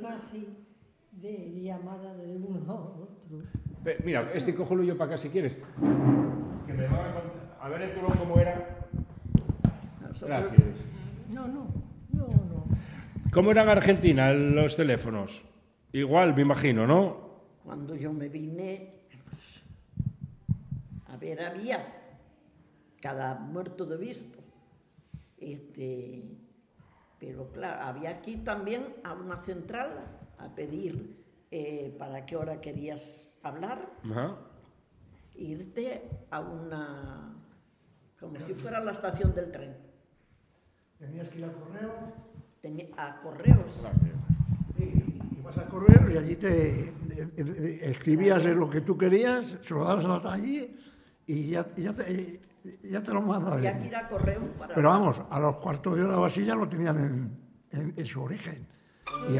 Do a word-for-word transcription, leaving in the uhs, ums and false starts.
casi de llamada de uno a otro. Mira, este cógelo yo para acá si quieres. Que me va a contar. A ver el turón cómo era. Gracias. No, no, yo no. ¿Cómo eran en Argentina los teléfonos? Igual, me imagino, ¿no? Cuando yo me vine, pues, a ver, había cada muerto de obispo. Este, pero claro, había aquí también a una central a pedir eh, para qué hora querías hablar. Ajá. Irte a una, como si fuera la estación del tren. Tenías que ir al correo. Tenía, a correos. Y ibas al correo y allí te escribías lo que tú querías, se lo dabas allí y ya, y ya, te, ya te lo mandaban. Había que ir a correo para... Pero vamos, a los cuartos de hora o así ya lo tenían en, en, en su origen. Y